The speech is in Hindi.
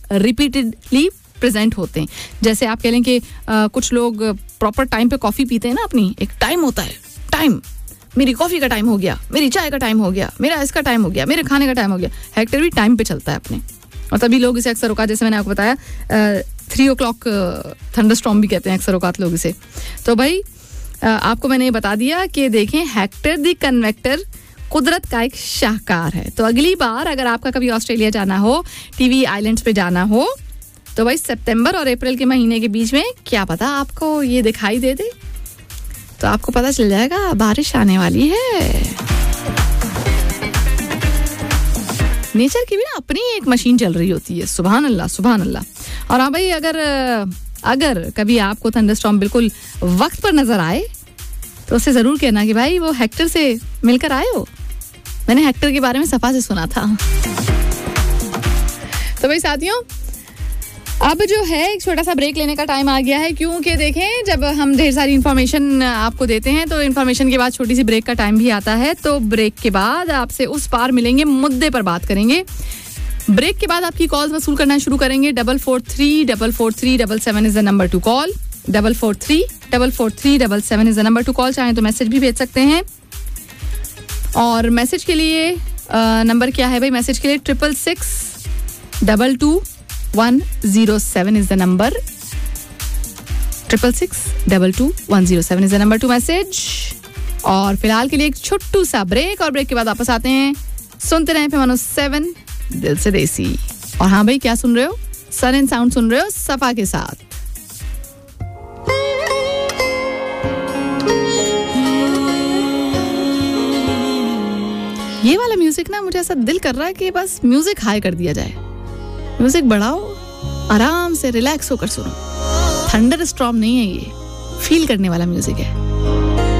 रिपीटेडली प्रेजेंट होते हैं. जैसे आप कह लें कि कुछ लोग प्रॉपर टाइम पे कॉफ़ी पीते हैं ना, अपनी एक टाइम होता है, टाइम, मेरी कॉफ़ी का टाइम हो गया, मेरी चाय का टाइम हो गया, मेरा इसका टाइम हो गया, मेरे खाने का टाइम हो गया. हेक्टर भी टाइम पे चलता है अपने, और तभी लोग इसे अक्सर औकात, जैसे मैंने आपको बताया 3 o'clock थंडरस्टॉर्म भी कहते हैं अक्सर औकात लोग इसे. तो भाई आपको मैंने ये बता दिया कि देखें, हेक्टर द कन्वेक्टर कुदरत का एक शाहकार है. तो अगली बार अगर आपका कभी ऑस्ट्रेलिया जाना हो, टीवी आइलैंड्स पे जाना हो, तो भाई सितंबर और अप्रैल के महीने के बीच में क्या पता आपको ये दिखाई दे दे, तो आपको पता चल जाएगा बारिश आने वाली है. नेचर की भी ना अपनी एक मशीन चल रही होती है. सुभान अल्लाह, सुभान अल्लाह. और हाँ भाई, अगर कभी आपको थंडरस्टॉर्म बिल्कुल वक्त पर नजर आए तो उससे जरूर कहना कि भाई वो हेक्टर से मिलकर आए हो, मैंने हेक्टर के बारे में सफा से सुना था. तो भाई साथियों, अब जो है एक छोटा सा ब्रेक लेने का टाइम आ गया है, क्योंकि देखें जब हम ढेर सारी इन्फॉर्मेशन आपको देते हैं तो इन्फॉर्मेशन के बाद छोटी सी ब्रेक का टाइम भी आता है. तो ब्रेक के बाद आपसे उस पार मिलेंगे, मुद्दे पर बात करेंगे. ब्रेक के बाद आपकी कॉल्स वसूल करना शुरू करेंगे. 44344377 is the number two call. 44344377 is the number two call. चाहें तो मैसेज भी भेज सकते हैं. और मैसेज के लिए नंबर क्या है भाई? मैसेज के लिए 666222107 is the number. 666222107 is the number two message. और फिलहाल के लिए एक छोटू सा ब्रेक, और ब्रेक के बाद वापस आते हैं. सुनते रहें पे 107 दिल से देसी. और हाँ भाई, क्या सुन रहे हो? सन एंड साउंड सुन रहे हो सफा के साथ. ये वाला म्यूजिक ना, मुझे ऐसा दिल कर रहा है कि बस म्यूजिक हाई कर दिया जाए. म्यूजिक बढ़ाओ, आराम से रिलैक्स होकर सुनो. थंडर स्टॉर्म नहीं है ये, फील करने वाला म्यूजिक है.